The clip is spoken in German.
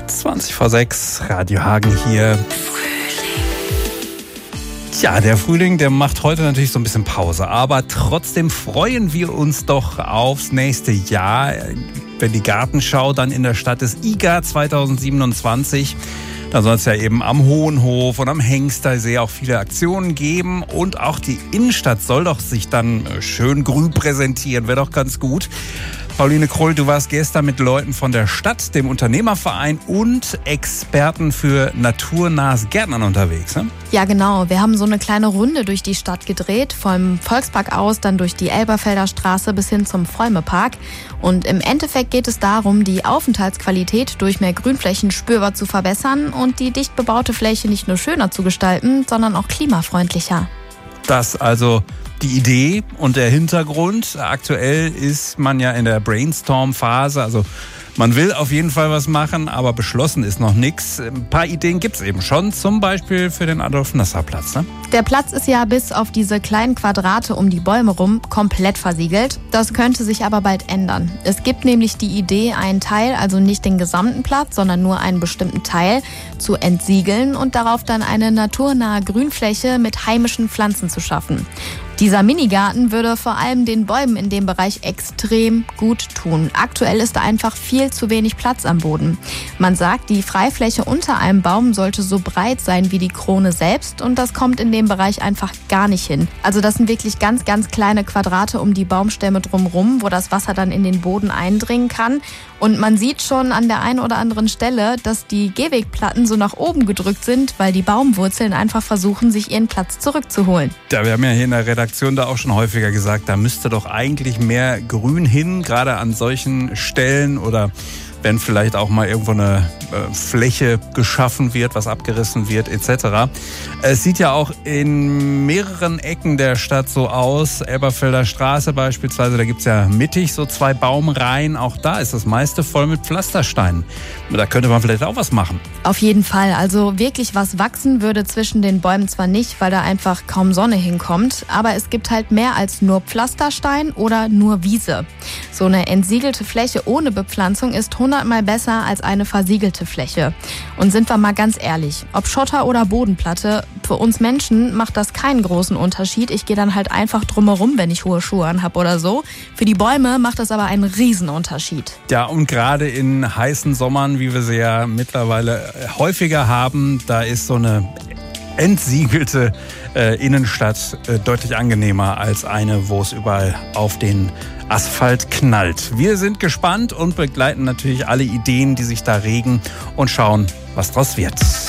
20:06, Radio Hagen hier. Tja, der Frühling, der macht heute natürlich so ein bisschen Pause, aber trotzdem freuen wir uns doch aufs nächste Jahr, wenn die Gartenschau dann in der Stadt ist, IGA 2027. Da soll es ja eben am Hohenhof und am Hengstersee auch viele Aktionen geben und auch die Innenstadt soll doch sich dann schön grün präsentieren, wäre doch ganz gut. Pauline Krull, du warst gestern mit Leuten von der Stadt, dem Unternehmerverein und Experten für naturnahes Gärtnern unterwegs, ne? Ja, genau. Wir haben so eine kleine Runde durch die Stadt gedreht, vom Volkspark aus, dann durch die Elberfelder Straße bis hin zum Freumepark. Und im Endeffekt geht es darum, die Aufenthaltsqualität durch mehr Grünflächen spürbar zu verbessern und die dicht bebaute Fläche nicht nur schöner zu gestalten, sondern auch klimafreundlicher. Das also die Idee und der Hintergrund. Aktuell ist man ja in der Brainstorm-Phase, also man will auf jeden Fall was machen, aber beschlossen ist noch nichts. Ein paar Ideen gibt es eben schon, zum Beispiel für den Adolf-Nasser-Platz, ne? Der Platz ist ja bis auf diese kleinen Quadrate um die Bäume rum komplett versiegelt. Das könnte sich aber bald ändern. Es gibt nämlich die Idee, einen Teil, also nicht den gesamten Platz, sondern nur einen bestimmten Teil, zu entsiegeln und darauf dann eine naturnahe Grünfläche mit heimischen Pflanzen zu schaffen. Dieser Minigarten würde vor allem den Bäumen in dem Bereich extrem gut tun. Aktuell ist da einfach viel zu wenig Platz am Boden. Man sagt, die Freifläche unter einem Baum sollte so breit sein wie die Krone selbst und das kommt in dem Bereich einfach gar nicht hin. Also das sind wirklich ganz, ganz kleine Quadrate um die Baumstämme drumherum, wo das Wasser dann in den Boden eindringen kann. Und man sieht schon an der einen oder anderen Stelle, dass die Gehwegplatten so nach oben gedrückt sind, weil die Baumwurzeln einfach versuchen, sich ihren Platz zurückzuholen. Ja, wir haben ja hier in der Redaktion da auch schon häufiger gesagt, da müsste doch eigentlich mehr Grün hin, gerade an solchen Stellen oder wenn vielleicht auch mal irgendwo eine Fläche geschaffen wird, was abgerissen wird etc. Es sieht ja auch in mehreren Ecken der Stadt so aus, Elberfelder Straße beispielsweise, da gibt es ja mittig so 2 Baumreihen, auch da ist das meiste voll mit Pflastersteinen. Da könnte man vielleicht auch was machen. Auf jeden Fall, also wirklich was wachsen würde zwischen den Bäumen zwar nicht, weil da einfach kaum Sonne hinkommt, aber es gibt halt mehr als nur Pflasterstein oder nur Wiese. So eine entsiegelte Fläche ohne Bepflanzung ist 100-mal besser als eine versiegelte Fläche. Und sind wir mal ganz ehrlich, ob Schotter oder Bodenplatte, für uns Menschen macht das keinen großen Unterschied. Ich gehe dann halt einfach drumherum, wenn ich hohe Schuhe anhab oder so. Für die Bäume macht das aber einen Riesenunterschied. Ja, und gerade in heißen Sommern, wie wir sie ja mittlerweile häufiger haben, da ist so eine entsiegelte Innenstadt deutlich angenehmer als eine, wo es überall auf den Asphalt knallt. Wir sind gespannt und begleiten natürlich alle Ideen, die sich da regen und schauen, was draus wird.